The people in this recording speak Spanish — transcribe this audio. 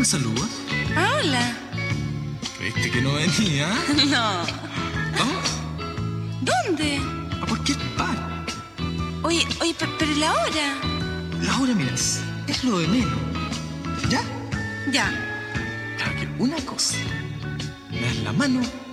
me saluda? Ah, hola. ¿Creíste que no venía? No. Vamos ¿Dónde? a cualquier parte. Oye, pero la hora. La hora, mira, es lo de menos. ¿Ya? Ya. Claro que una cosa. Me das la mano